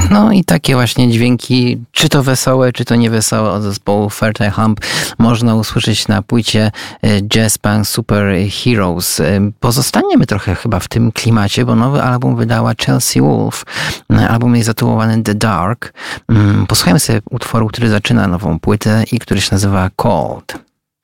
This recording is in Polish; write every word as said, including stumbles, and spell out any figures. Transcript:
No i takie właśnie dźwięki, czy to wesołe, czy to niewesołe od zespołu Fertile Hump można usłyszeć na płycie Jazz Punk Super Heroes. Pozostaniemy trochę chyba w tym klimacie, bo nowy album wydała Chelsea Wolfe. Album jest zatytułowany The Dark. Posłuchajmy sobie utworu, który zaczyna nową płytę i który się nazywa Cold.